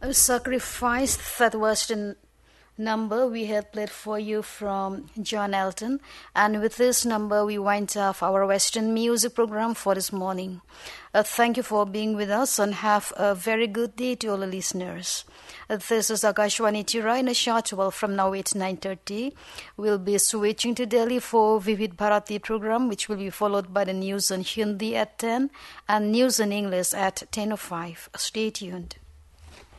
Sacrifice, that was the number we had played for you from John Elton. And with this number, we wind up our Western music program for this morning. Thank you for being with us and have a very good day to all the listeners. This is Akashwani Tira in a short while from now at 9:30. We'll be switching to Delhi for Vivid Bharati program, which will be followed by the news in Hindi at 10 and news in English at 10:05. Stay tuned.